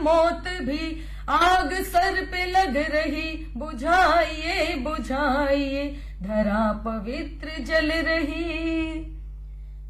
मौत भी आग सर पे लग रही, बुझाइए बुझाइए, धरा पवित्र जल रही।